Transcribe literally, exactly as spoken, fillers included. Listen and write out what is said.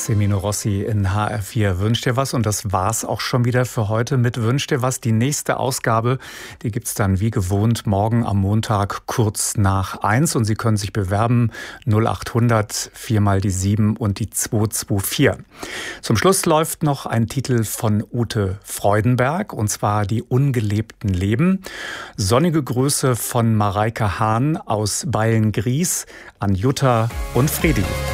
Semino Rossi in H R vier. Wünsch dir was? Und das war's auch schon wieder für heute mit Wünsch dir was. Die nächste Ausgabe, die gibt's dann wie gewohnt morgen am Montag kurz nach eins. Und Sie können sich bewerben null achthundert vier mal die sieben und die zwei zwei vier. Zum Schluss läuft noch ein Titel von Ute Freudenberg, und zwar Die ungelebten Leben. Sonnige Grüße von Mareike Hahn aus Beilngries an Jutta und Fredi.